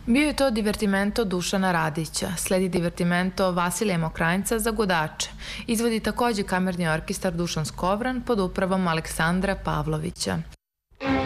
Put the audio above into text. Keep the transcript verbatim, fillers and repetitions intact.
Bio je to divertimento Dušana Radića, sledi divertimento Vasilija Mokranjca za gudače. Izvodi takođe kamerni orkestar Dušan Skovran pod upravom Aleksandra Pavlovića.